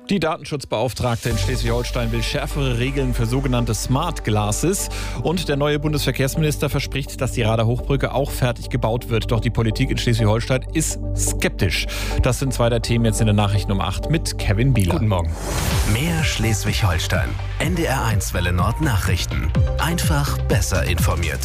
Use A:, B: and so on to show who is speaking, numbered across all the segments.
A: Die Datenschutzbeauftragte in Schleswig-Holstein will schärfere Regeln für sogenannte Smart Glasses. Und der neue Bundesverkehrsminister verspricht, dass die Radar-Hochbrücke auch fertig gebaut wird. Doch die Politik in Schleswig-Holstein ist skeptisch. Das sind zwei der Themen jetzt in den Nachrichten um 8 mit Kevin Bieler.
B: Guten Morgen.
C: Mehr Schleswig-Holstein. NDR1 Welle Nord Nachrichten. Einfach besser informiert.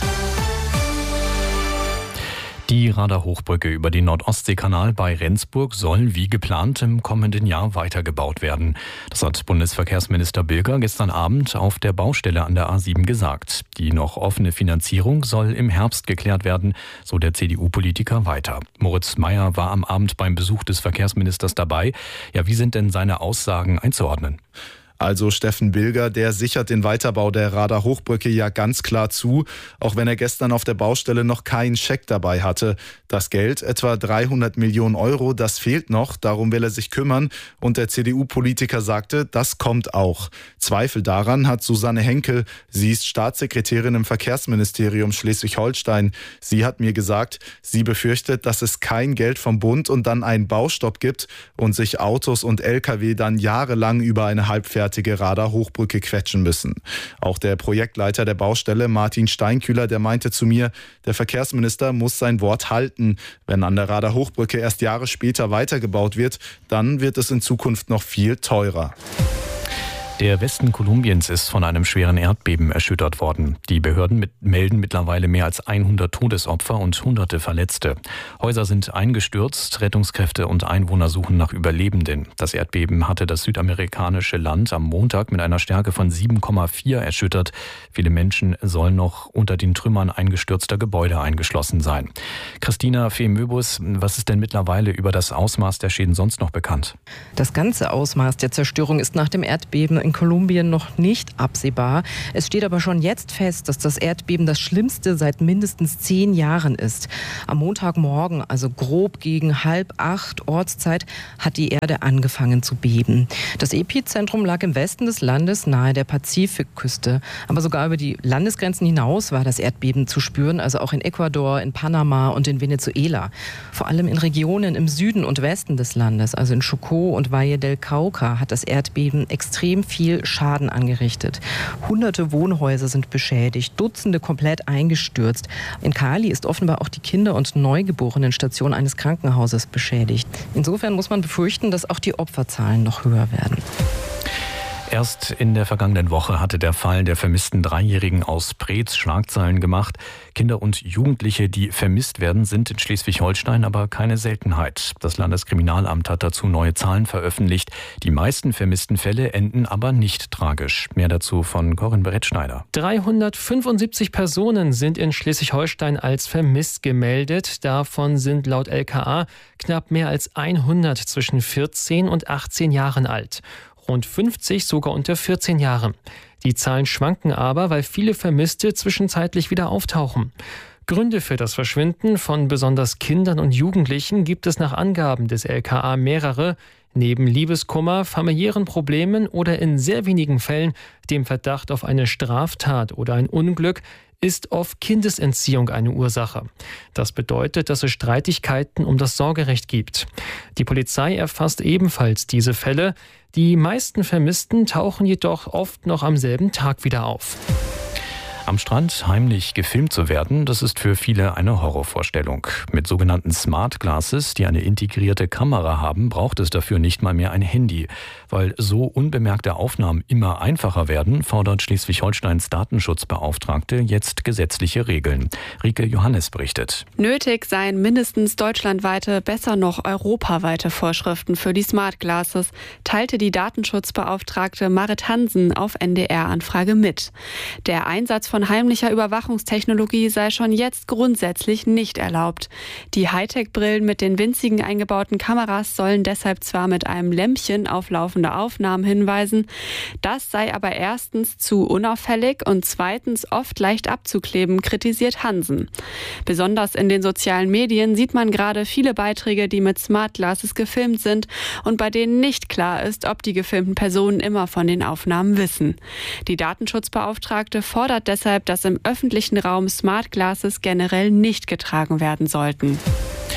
B: Die Radar-Hochbrücke über den Nord-Ostsee-Kanal bei Rendsburg soll wie geplant im kommenden Jahr weitergebaut werden. Das hat Bundesverkehrsminister Bilger gestern Abend auf der Baustelle an der A7 gesagt. Die noch offene Finanzierung soll im Herbst geklärt werden, so der CDU-Politiker weiter. Moritz Meyer war am Abend beim Besuch des Verkehrsministers dabei. Ja, wie sind denn seine Aussagen einzuordnen?
D: Also Steffen Bilger, der sichert den Weiterbau der Radar-Hochbrücke ja ganz klar zu, auch wenn er gestern auf der Baustelle noch keinen Scheck dabei hatte. Das Geld, etwa 300 Millionen Euro, das fehlt noch, darum will er sich kümmern. Und der CDU-Politiker sagte, das kommt auch. Zweifel daran hat Susanne Henkel. Sie ist Staatssekretärin im Verkehrsministerium Schleswig-Holstein. Sie hat mir gesagt, sie befürchtet, dass es kein Geld vom Bund und dann einen Baustopp gibt und sich Autos und Lkw dann jahrelang über eine halbfertige Radar-Hochbrücke quetschen müssen. Auch der Projektleiter der Baustelle, Martin Steinkühler, der meinte zu mir, der Verkehrsminister muss sein Wort halten. Wenn an der Radar-Hochbrücke erst Jahre später weitergebaut wird, dann wird es in Zukunft noch viel teurer.
B: Der Westen Kolumbiens ist von einem schweren Erdbeben erschüttert worden. Die Behörden melden mittlerweile mehr als 100 Todesopfer und Hunderte Verletzte. Häuser sind eingestürzt, Rettungskräfte und Einwohner suchen nach Überlebenden. Das Erdbeben hatte das südamerikanische Land am Montag mit einer Stärke von 7,4 erschüttert. Viele Menschen sollen noch unter den Trümmern eingestürzter Gebäude eingeschlossen sein. Christina Fee-Möbus, was ist denn mittlerweile über das Ausmaß der Schäden sonst noch bekannt?
E: Das ganze Ausmaß der Zerstörung ist nach dem Erdbeben in Kolumbien noch nicht absehbar. Es steht aber schon jetzt fest, dass das Erdbeben das schlimmste seit mindestens 10 Jahren ist. Am Montagmorgen, also grob gegen 7:30 Ortszeit, hat die Erde angefangen zu beben. Das Epizentrum lag im Westen des Landes nahe der Pazifikküste. Aber sogar über die Landesgrenzen hinaus war das Erdbeben zu spüren, also auch in Ecuador, in Panama und in Venezuela. Vor allem in Regionen im Süden und Westen des Landes, also in Chocó und Valle del Cauca, hat das Erdbeben extrem viel Schaden angerichtet. Hunderte Wohnhäuser sind beschädigt, Dutzende komplett eingestürzt. In Cali ist offenbar auch die Kinder- und Neugeborenenstation eines Krankenhauses beschädigt. Insofern muss man befürchten, dass auch die Opferzahlen noch höher werden.
B: Erst in der vergangenen Woche hatte der Fall der vermissten Dreijährigen aus Preetz Schlagzeilen gemacht. Kinder und Jugendliche, die vermisst werden, sind in Schleswig-Holstein aber keine Seltenheit. Das Landeskriminalamt hat dazu neue Zahlen veröffentlicht. Die meisten vermissten Fälle enden aber nicht tragisch. Mehr dazu von Corinne Brettschneider.
F: 375 Personen sind in Schleswig-Holstein als vermisst gemeldet. Davon sind laut LKA knapp mehr als 100 zwischen 14 und 18 Jahren alt. Rund 50 sogar unter 14 Jahren. Die Zahlen schwanken aber, weil viele Vermisste zwischenzeitlich wieder auftauchen. Gründe für das Verschwinden von besonders Kindern und Jugendlichen gibt es nach Angaben des LKA mehrere. Neben Liebeskummer, familiären Problemen oder in sehr wenigen Fällen dem Verdacht auf eine Straftat oder ein Unglück ist oft Kindesentziehung eine Ursache. Das bedeutet, dass es Streitigkeiten um das Sorgerecht gibt. Die Polizei erfasst ebenfalls diese Fälle. Die meisten Vermissten tauchen jedoch oft noch am selben Tag wieder auf.
B: Am Strand heimlich gefilmt zu werden, das ist für viele eine Horrorvorstellung. Mit sogenannten Smart Glasses, die eine integrierte Kamera haben, braucht es dafür nicht mal mehr ein Handy. Weil so unbemerkte Aufnahmen immer einfacher werden, fordert Schleswig-Holsteins Datenschutzbeauftragte jetzt gesetzliche Regeln. Rike Johannes berichtet.
G: Nötig seien mindestens deutschlandweite, besser noch europaweite Vorschriften für die Smart Glasses, teilte die Datenschutzbeauftragte Marit Hansen auf NDR-Anfrage mit. Der Einsatz von heimlicher Überwachungstechnologie sei schon jetzt grundsätzlich nicht erlaubt. Die Hightech-Brillen mit den winzigen eingebauten Kameras sollen deshalb zwar mit einem Lämpchen auf laufende Aufnahmen hinweisen, das sei aber erstens zu unauffällig und zweitens oft leicht abzukleben, kritisiert Hansen. Besonders in den sozialen Medien sieht man gerade viele Beiträge, die mit Smart Glasses gefilmt sind und bei denen nicht klar ist, ob die gefilmten Personen immer von den Aufnahmen wissen. Die Datenschutzbeauftragte fordert deshalb, dass im öffentlichen Raum Smart Glasses generell nicht getragen werden sollten.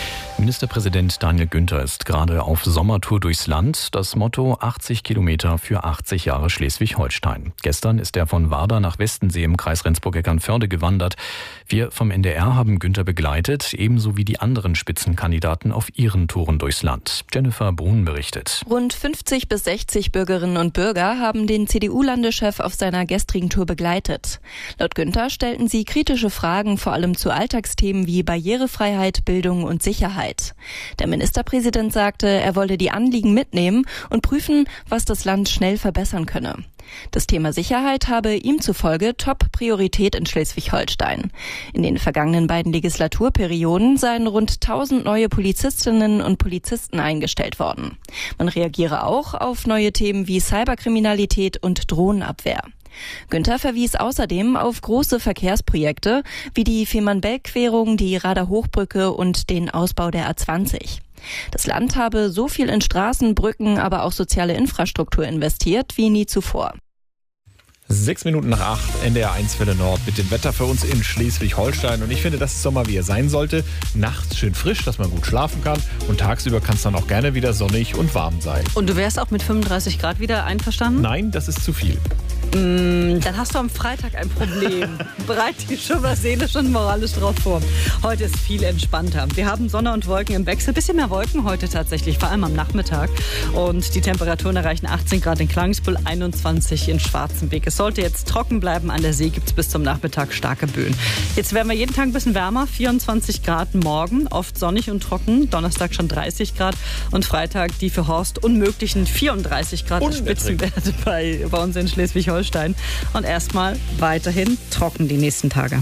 B: Ministerpräsident Daniel Günther ist gerade auf Sommertour durchs Land. Das Motto 80 Kilometer für 80 Jahre Schleswig-Holstein. Gestern ist er von Warder nach Westensee im Kreis Rendsburg-Eckernförde gewandert. Wir vom NDR haben Günther begleitet, ebenso wie die anderen Spitzenkandidaten auf ihren Touren durchs Land. Jennifer Brun berichtet.
H: Rund 50 bis 60 Bürgerinnen und Bürger haben den CDU-Landeschef auf seiner gestrigen Tour begleitet. Laut Günther stellten sie kritische Fragen vor allem zu Alltagsthemen wie Barrierefreiheit, Bildung und Sicherheit. Der Ministerpräsident sagte, er wolle die Anliegen mitnehmen und prüfen, was das Land schnell verbessern könne. Das Thema Sicherheit habe ihm zufolge Top-Priorität in Schleswig-Holstein. In den vergangenen beiden Legislaturperioden seien rund 1000 neue Polizistinnen und Polizisten eingestellt worden. Man reagiere auch auf neue Themen wie Cyberkriminalität und Drohnenabwehr. Günther verwies außerdem auf große Verkehrsprojekte wie die Fehmarnbelt-Querung, die Rader Hochbrücke und den Ausbau der A20. Das Land habe so viel in Straßen, Brücken, aber auch soziale Infrastruktur investiert wie nie zuvor.
A: 6 Minuten nach 8, NDR 1 Welle Nord mit dem Wetter für uns in Schleswig-Holstein. Und ich finde, das ist Sommer, wie er sein sollte. Nachts schön frisch, dass man gut schlafen kann. Und tagsüber kann es dann auch gerne wieder sonnig und warm sein.
I: Und du wärst auch mit 35 Grad wieder einverstanden?
A: Nein, das ist zu viel.
I: Dann hast du am Freitag ein Problem. Bereit dich schon mal seelisch und moralisch drauf vor. Heute ist viel entspannter. Wir haben Sonne und Wolken im Wechsel. Bisschen mehr Wolken heute tatsächlich, vor allem am Nachmittag. Und die Temperaturen erreichen 18 Grad in Klagenspül, 21 in Schwarzenbeek. Es sollte jetzt trocken bleiben. An der See gibt es bis zum Nachmittag starke Böen. Jetzt werden wir jeden Tag ein bisschen wärmer. 24 Grad morgen, oft sonnig und trocken. Donnerstag schon 30 Grad. Und Freitag die für Horst unmöglichen 34 Grad Spitzenwerte bei uns in Schleswig-Holstein. Und erstmal weiterhin trocken die nächsten Tage.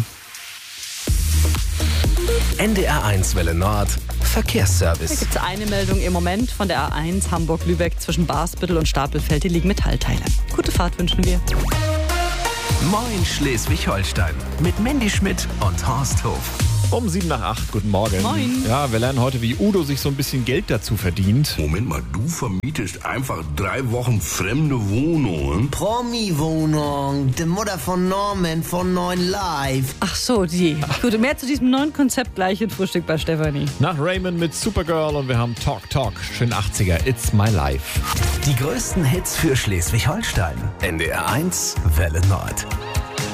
C: NDR 1 Welle Nord Verkehrsservice.
I: Hier gibt es eine Meldung im Moment von der A1 Hamburg-Lübeck zwischen Barsbüttel und Stapelfeld. Hier liegen Metallteile. Gute Fahrt wünschen wir.
C: Moin Schleswig-Holstein mit Mandy Schmidt und Horst Hof.
A: Um 7 nach 8, guten Morgen.
I: Moin.
A: Ja, wir lernen heute, wie Udo sich so ein bisschen Geld dazu verdient.
J: Moment mal, du vermietest einfach 3 Wochen fremde Wohnungen?
K: Promi-Wohnung, die Mutter von Norman von 9 Live.
I: Ach so, die. Gut, mehr zu diesem neuen Konzept gleich in Frühstück bei Stefanie.
A: Nach Raymond mit Supergirl und wir haben Talk Talk, schön 80er, It's My Life.
C: Die größten Hits für Schleswig-Holstein. NDR 1 Welle Nord.